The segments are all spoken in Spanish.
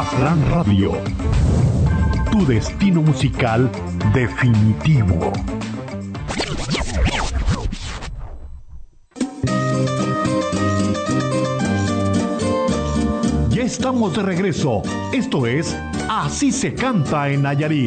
Aztlán Radio, tu destino musical definitivo. Ya estamos de regreso. Esto es Así se canta en Nayarit.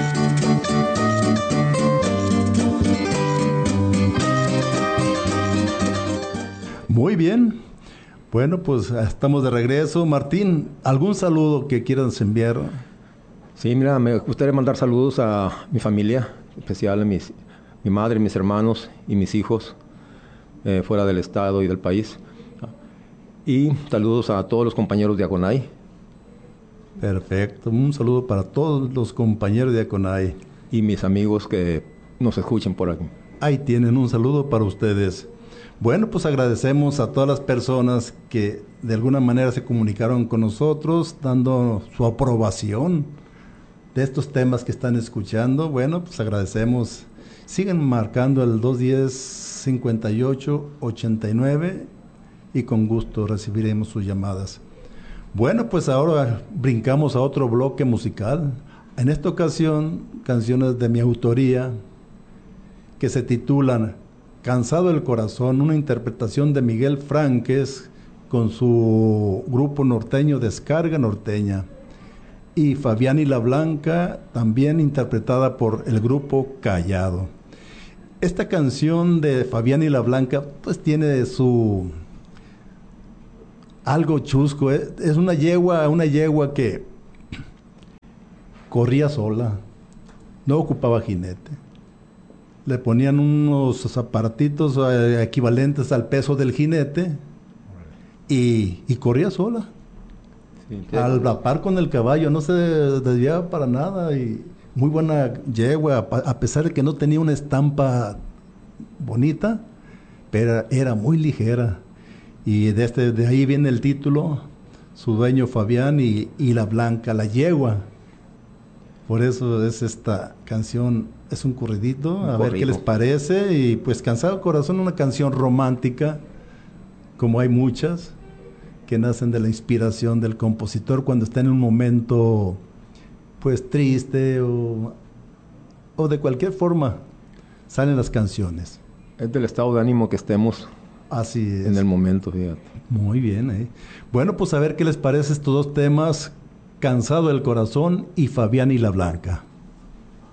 Muy bien. Bueno, pues estamos de regreso. Martín, ¿algún saludo que quieras enviar? Sí, mira, me gustaría mandar saludos a mi familia, en especial a mi madre, mis hermanos y mis hijos, fuera del estado y del país. Y saludos a todos los compañeros de Aconay. Perfecto, un saludo para todos los compañeros de Aconay. Y mis amigos que nos escuchen por aquí. Ahí tienen un saludo para ustedes. Bueno, pues agradecemos a todas las personas que de alguna manera se comunicaron con nosotros, dando su aprobación de estos temas que están escuchando. Bueno, pues agradecemos. Siguen marcando el 210-58-89 y con gusto recibiremos sus llamadas. Bueno, pues ahora brincamos a otro bloque musical. En esta ocasión, canciones de mi autoría que se titulan Cansado el Corazón, una interpretación de Miguel Franques con su grupo norteño Descarga Norteña, y Fabián y la Blanca, también interpretada por el grupo Callado. Esta canción de Fabián y la Blanca pues tiene su algo chusco, es una yegua que corría sola, no ocupaba jinete. Le ponían unos aparatitos equivalentes al peso del jinete y corría sola. Sí, al la par con el caballo, no se desviaba para nada, y muy buena yegua, a pesar de que no tenía una estampa bonita, pero era muy ligera. Y de ahí viene el título, su dueño Fabián y la Blanca, la yegua. Por eso es esta canción, es un corridito, a ver qué les parece. Y pues Cansado el Corazón, una canción romántica, como hay muchas, que nacen de la inspiración del compositor cuando está en un momento pues triste o de cualquier forma salen las canciones. Es del estado de ánimo que estemos. Así es. En el momento, fíjate. Muy bien, Bueno, pues a ver qué les parece estos dos temas, Cansado el Corazón y Fabián y la Blanca.